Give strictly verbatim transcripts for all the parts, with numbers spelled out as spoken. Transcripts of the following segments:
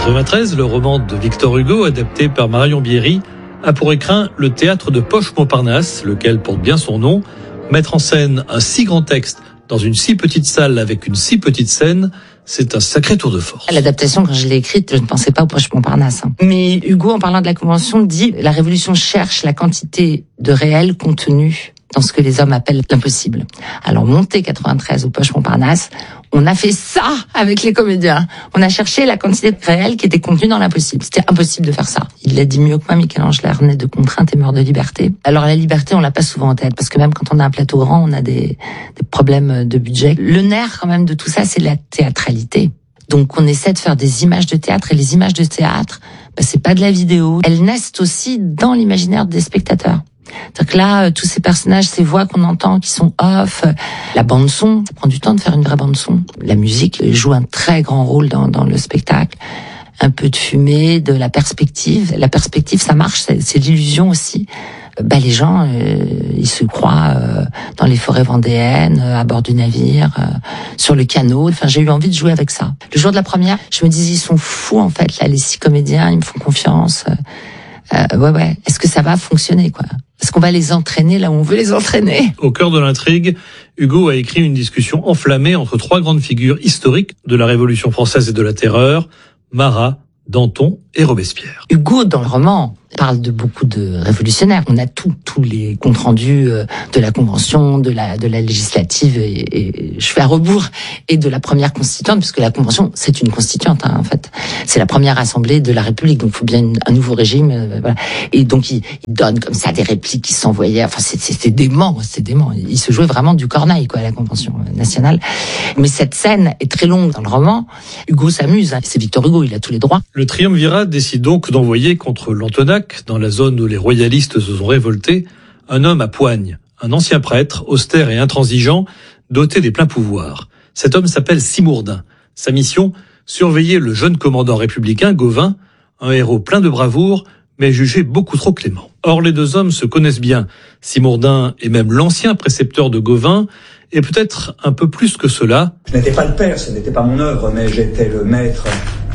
quatre-vingt-treize, le roman de Victor Hugo, adapté par Marion Bierry, a pour écrin le théâtre de Poche-Montparnasse, lequel porte bien son nom. Mettre en scène un si grand texte dans une si petite salle avec une si petite scène, c'est un sacré tour de force. L'adaptation, quand je l'ai écrite, je ne pensais pas au Poche-Montparnasse. Mais Hugo, en parlant de la Convention, dit « La Révolution cherche la quantité de réel contenu dans ce que les hommes appellent l'impossible ». Alors, monté quatre-vingt-treize au Poche-Montparnasse, on a fait ça avec les comédiens. On a cherché la quantité de réel qui était contenue dans l'impossible. C'était impossible de faire ça. Il l'a dit mieux que moi, Michel-Ange naît de contraintes et meurt de liberté. Alors, la liberté, on l'a pas souvent en tête, parce que même quand on a un plateau grand, on a des, des problèmes de budget. Le nerf, quand même, de tout ça, c'est la théâtralité. Donc, on essaie de faire des images de théâtre, et les images de théâtre, bah, c'est pas de la vidéo. Elles naissent aussi dans l'imaginaire des spectateurs. C'est-à-dire que là, tous ces personnages, ces voix qu'on entend qui sont off, la bande-son, ça prend du temps de faire une vraie bande-son. La musique joue un très grand rôle dans, dans le spectacle. Un peu de fumée, de la perspective. La perspective, ça marche, c'est, c'est l'illusion aussi. Bah, les gens, euh, ils se croient euh, dans les forêts vendéennes, euh, à bord du navire, euh, sur le canot. Enfin, j'ai eu envie de jouer avec ça. Le jour de la première, je me disais, ils sont fous, en fait, là, les six comédiens, ils me font confiance. Euh, ouais, ouais. Est-ce que ça va fonctionner, quoi? Est-ce qu'on va les entraîner là où on veut les entraîner? Au cœur de l'intrigue, Hugo a écrit une discussion enflammée entre trois grandes figures historiques de la Révolution française et de la Terreur, Marat, Danton et Robespierre. Hugo, dans le roman, parle de beaucoup de révolutionnaires. On a tout, tous les comptes rendus de la Convention, de la, de la législative, et, et je fais à rebours, et de la première constituante, puisque la Convention, c'est une constituante, hein, en fait. C'est la première assemblée de la République, donc il faut bien une, un nouveau régime, euh, voilà. Et donc, il, il donne comme ça des répliques qui s'envoyaient, enfin, c'était dément, c'était dément. Il se jouait vraiment du corneille, quoi, à la Convention nationale. Mais cette scène est très longue dans le roman. Hugo s'amuse, hein. C'est Victor Hugo, il a tous les droits. Le triumvirat décide donc d'envoyer contre Lantenac, dans la zone où les royalistes se sont révoltés, un homme à poigne, un ancien prêtre, austère et intransigeant, doté des pleins pouvoirs. Cet homme s'appelle Simourdin. Sa mission, surveiller le jeune commandant républicain, Gauvin, un héros plein de bravoure, mais jugé beaucoup trop clément. Or, les deux hommes se connaissent bien. Simourdin est même l'ancien précepteur de Gauvin, et peut-être un peu plus que cela. Je n'étais pas le père, ce n'était pas mon œuvre, mais j'étais le maître,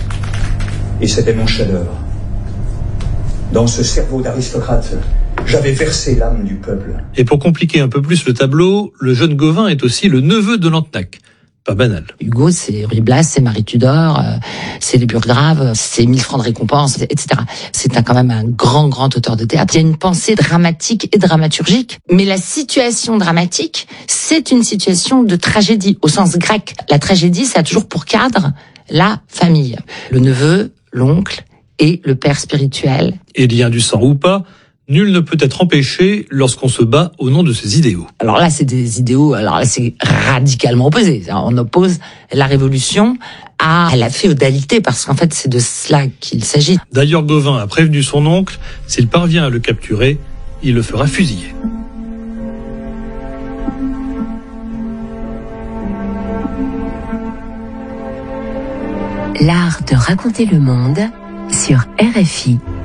et c'était mon chef-d'œuvre. Dans ce cerveau d'aristocrate, j'avais versé l'âme du peuple. Et pour compliquer un peu plus le tableau, le jeune Gauvin est aussi le neveu de Lantenac. Pas banal. Hugo, c'est Ruy Blas, c'est Marie Tudor, euh, c'est les Burgraves, c'est mille francs de récompense, et cetera. C'est un, quand même un grand, grand auteur de théâtre. Il y a une pensée dramatique et dramaturgique. Mais la situation dramatique, c'est une situation de tragédie, au sens grec. La tragédie, ça a toujours pour cadre la famille. Le neveu, l'oncle, et le père spirituel. Et lien du sang ou pas, nul ne peut être empêché lorsqu'on se bat au nom de ses idéaux. Alors là, c'est des idéaux, alors là, c'est radicalement opposé. On oppose la révolution à la féodalité, parce qu'en fait, c'est de cela qu'il s'agit. D'ailleurs, Gauvin a prévenu son oncle, s'il parvient à le capturer, il le fera fusiller. L'art de raconter le monde sur R F I.